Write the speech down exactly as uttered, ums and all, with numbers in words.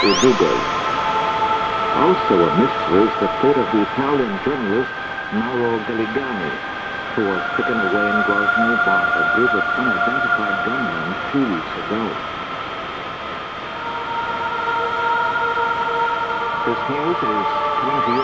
Udugas. Also a mystery is the fate of the Italian journalist Mauro Galligani, who was taken away in Grozny by a group of unidentified gunmen two weeks ago. This news is coming to you